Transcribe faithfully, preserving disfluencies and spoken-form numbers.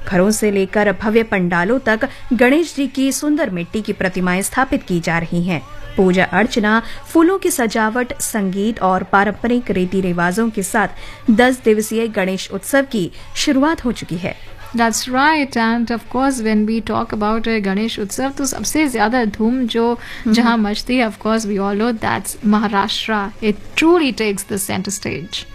घरों से लेकर भव्य पंडालों तक गणेश जी की सुंदर मिट्टी की प्रतिमाएं स्थापित की जा रही हैं। पूजा अर्चना, फूलों की सजावट, संगीत और पारंपरिक रीति रिवाजों के साथ दस दिवसीय गणेश उत्सव की शुरुआत हो चुकी है। That's right, and of course when we talk about uh, Ganesh Utsav, तो सबसे ज़्यादा धूम जो जहाँ मचती है, of course we all know that's Maharashtra. It truly takes the center stage.